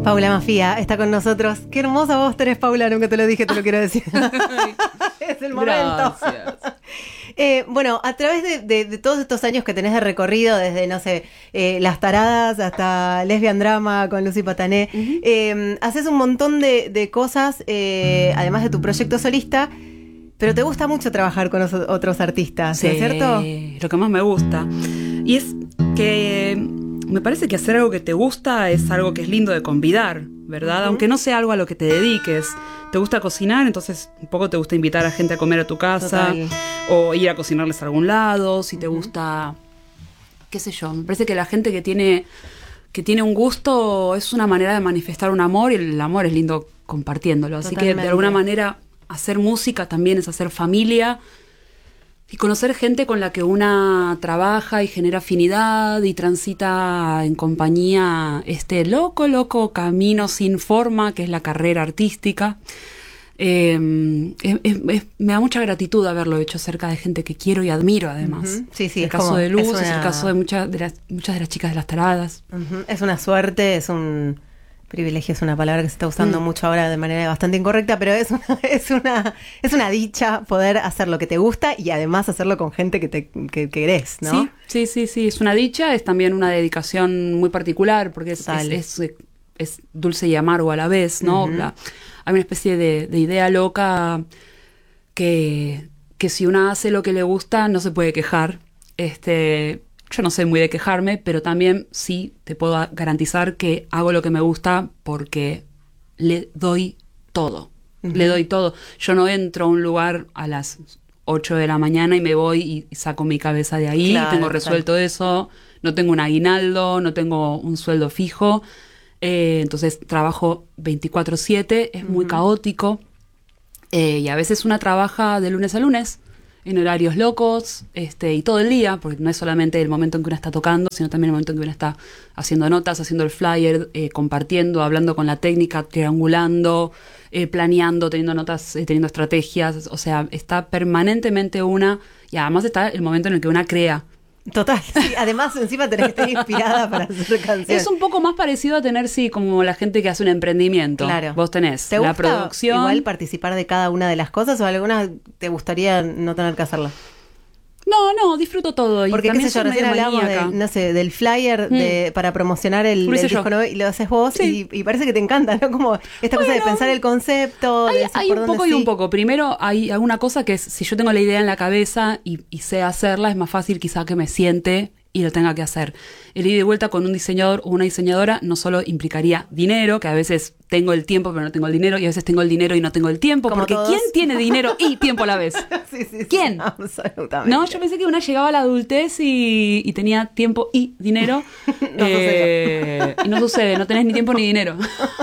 Paula Mafía está con nosotros. Qué hermosa voz tenés, Paula, nunca te lo dije, te lo quiero decir. Es el momento. Gracias. Bueno, a través de todos estos años que tenés de recorrido, desde, no sé, Las Taradas hasta Lesbian Drama con Lucy Patané, haces un montón de cosas, además de tu proyecto solista, pero te gusta mucho trabajar con otros artistas, Sí, ¿no es cierto? lo que más me gusta. Y es que me parece que hacer algo que te gusta es algo que es lindo de convidar, ¿verdad? Aunque no sea algo a lo que te dediques. Te gusta cocinar, entonces un poco te gusta invitar a gente a comer a tu casa. Total. O ir a cocinarles a algún lado. Si te gusta, qué sé yo. Me parece que la gente que tiene un gusto es una manera de manifestar un amor, y el amor es lindo compartiéndolo. Así Totalmente. que de alguna manera hacer música también es hacer familia. Y conocer gente con la que una trabaja y genera afinidad y transita en compañía este loco camino sin forma que es la carrera artística. Me da mucha gratitud haberlo hecho cerca de gente que quiero y admiro, además. Sí, sí, el es caso como- de Luz, es es el una- caso de muchas de las chicas de Las Taradas. Es una suerte, es un privilegio, es una palabra que se está usando mucho ahora de manera bastante incorrecta, pero es una dicha poder hacer lo que te gusta y además hacerlo con gente que querés, ¿no? Sí, es una dicha, es también una dedicación muy particular, porque Total. es dulce y amargo a la vez, ¿no? Hay una especie de idea loca que si una hace lo que le gusta no se puede quejar. Yo no sé muy de quejarme, pero también sí te puedo garantizar que hago lo que me gusta porque le doy todo. Le doy todo. Yo no entro a un lugar a las 8 de la mañana y me voy y saco mi cabeza de ahí. Claro, Tengo total. resuelto eso. No tengo un aguinaldo, no tengo un sueldo fijo. Entonces trabajo 24/7. Es muy caótico. Y a veces una trabaja de lunes a lunes, en horarios locos, y todo el día, porque no es solamente el momento en que uno está tocando, sino también el momento en que uno está haciendo notas, haciendo el flyer, compartiendo, hablando con la técnica, triangulando, planeando, teniendo notas, teniendo estrategias. O sea, está permanentemente y además está el momento en el que una crea. Total, sí, además encima tenés que estar inspirada para hacer canciones. Es un poco más parecido a tener, sí, como la gente que hace un emprendimiento. Claro. Vos tenés ¿Te la gusta producción. igual participar de cada una de las cosas o alguna te gustaría no tener que hacerla? No, disfruto todo. Porque, y qué también sé yo, soy recién medio hablamos maníaca. no sé, del flyer para promocionar el Lo hice disco yo. nuevo y lo haces vos Sí. y parece que te encanta, ¿no? Como esta cosa de pensar el concepto, de decir Hay por un dónde poco y sí. un poco. Primero hay alguna cosa que es, si yo tengo la idea en la cabeza y sé hacerla, es más fácil quizá que me siente y lo tenga que hacer. El ida y vuelta con un diseñador o una diseñadora no solo implicaría dinero, que a veces tengo el tiempo pero no tengo el dinero, y a veces tengo el dinero y no tengo el tiempo, Como porque todos. ¿quién tiene dinero y tiempo a la vez? Sí, ¿Quién? Absolutamente. No, yo pensé que una llegaba a la adultez y tenía tiempo y dinero. Y no sucede, no tenés ni tiempo ni dinero.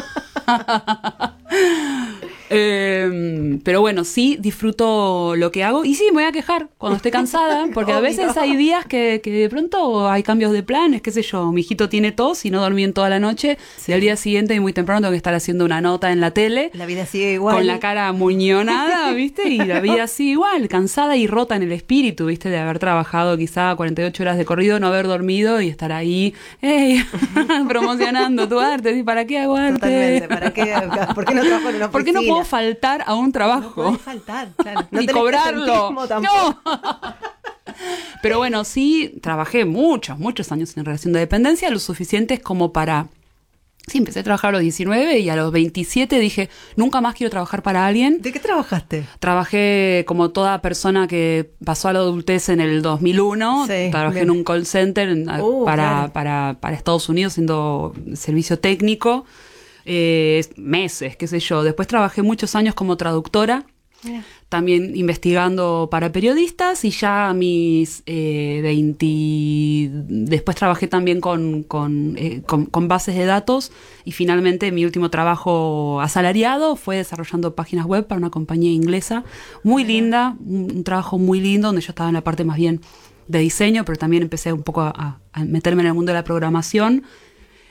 Pero bueno, sí disfruto lo que hago y sí me voy a quejar cuando esté cansada, porque a Obvio. veces hay días que de pronto hay cambios de planes, qué sé yo, mi hijito tiene tos y no dormí en toda la noche, y al día siguiente y muy temprano tengo que estar haciendo una nota en la tele. La vida sigue igual. Con la cara muñonada, ¿viste? Y la vida así igual, cansada y rota en el espíritu, ¿viste? De haber trabajado quizá 48 horas de corrido, no haber dormido y estar ahí, ¡ey! Promocionando tu arte. ¿Sí? ¿Para qué hago arte? Totalmente. ¿Para qué? ¿Por qué no trabajo en una oficina? ¿Por qué no puedo faltar a un No trabajo? podés faltar, claro. No y tenés cobrarlo. presentismo tampoco. No. Pero bueno, sí, trabajé muchos años en relación de dependencia, lo suficientes como para... Sí, empecé a trabajar a los 19 y a los 27 dije, nunca más quiero trabajar para alguien. ¿De qué trabajaste? Trabajé como toda persona que pasó a la adultez en el 2001. Sí, Trabajé bien. en un call center Claro. para Estados Unidos haciendo servicio técnico. Meses, qué sé yo. Después trabajé muchos años como traductora. Mira. También investigando para periodistas y ya a mis 20... Después trabajé también con bases de datos y finalmente mi último trabajo asalariado fue desarrollando páginas web para una compañía inglesa muy linda, un trabajo muy lindo donde yo estaba en la parte más bien de diseño, pero también empecé un poco a meterme en el mundo de la programación.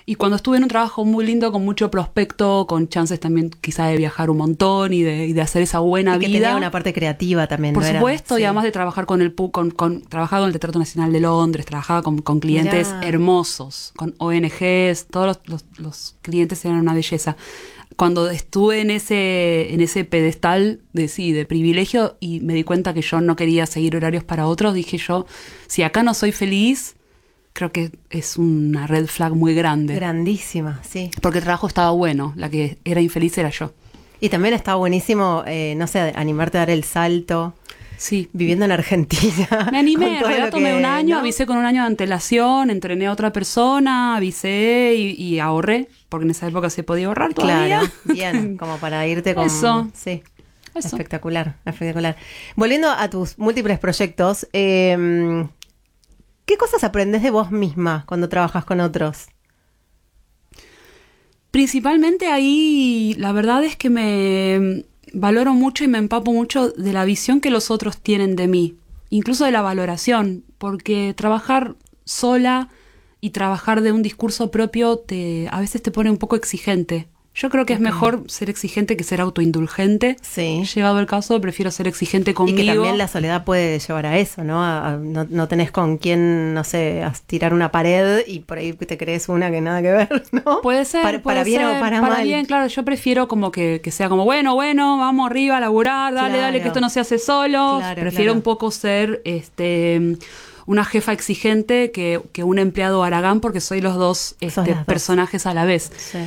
Y cuando estuve en un trabajo muy lindo, con mucho prospecto, con chances también quizá de viajar un montón y de hacer esa buena y que vida. tenía una parte creativa también. Por ¿no supuesto, era? y además de trabajar trabajaba con el Teatro Nacional de Londres, trabajaba con clientes Mirá. hermosos, con ONGs, todos los clientes eran una belleza. Cuando estuve en ese pedestal de privilegio y me di cuenta que yo no quería seguir horarios para otros, dije yo, si acá no soy feliz, creo que es una red flag muy grande. Grandísima, sí. Porque el trabajo estaba bueno, la que era infeliz era yo. Y también estaba buenísimo, no sé, animarte a dar el salto. Sí. Viviendo en Argentina. Me animé, con en todo realidad lo tomé que, un año, ¿no? avisé con un año de antelación, entrené a otra persona, avisé y ahorré, porque en esa época se podía ahorrar todavía. Claro, bien, como para irte con... Eso. Sí, Eso. espectacular, espectacular. Volviendo a tus múltiples proyectos, ¿qué cosas aprendes de vos misma cuando trabajas con otros? Principalmente ahí, la verdad es que me valoro mucho y me empapo mucho de la visión que los otros tienen de mí, incluso de la valoración, porque trabajar sola y trabajar de un discurso propio a veces te pone un poco exigente. Yo creo que es mejor ser exigente que ser autoindulgente. Sí. Llegado el caso, prefiero ser exigente conmigo. Y que también la soledad puede llevar a eso, ¿no? No tenés con quién, no sé, a tirar una pared y por ahí te crees una que nada que ver, ¿no? Puede ser, para bien ser. o para mal. Bien, claro, yo prefiero como que sea como, bueno, vamos arriba a laburar, dale, Claro. dale, que esto no se hace solo. Claro, Prefiero claro. un poco ser una jefa exigente que un empleado haragán, porque soy los dos Sos las dos. personajes a la vez. Sí.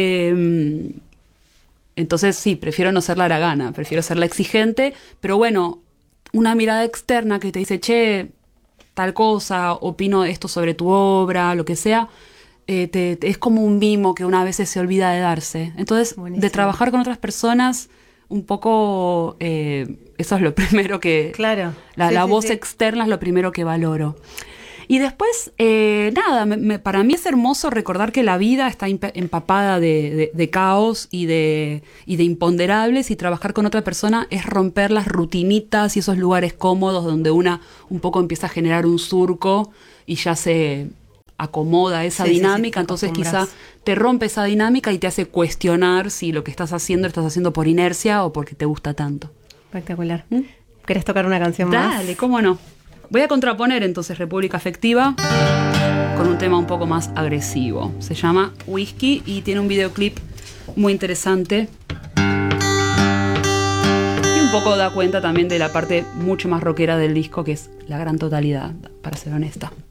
Entonces sí, prefiero no ser la haragana, prefiero ser la exigente, pero bueno, una mirada externa que te dice, che, tal cosa, opino esto sobre tu obra, lo que sea, es como un mimo que una vez se olvida de darse. Entonces, Buenísimo. de trabajar con otras personas, un poco, eso es lo primero que... Claro. La Sí, voz sí. externa es lo primero que valoro. Y después, nada, para mí es hermoso recordar que la vida está empapada de caos y de imponderables, y trabajar con otra persona es romper las rutinitas y esos lugares cómodos donde una un poco empieza a generar un surco y ya se acomoda esa Sí, sí, sí, dinámica. te Entonces acostumbras. quizá te rompe esa dinámica y te hace cuestionar si lo que estás haciendo por inercia o porque te gusta tanto. Espectacular. ¿Querés tocar una canción más? Dale, cómo no. Voy a contraponer entonces República Afectiva con un tema un poco más agresivo. Se llama Whisky y tiene un videoclip muy interesante. Y un poco da cuenta también de la parte mucho más rockera del disco, que es la gran totalidad, para ser honesta.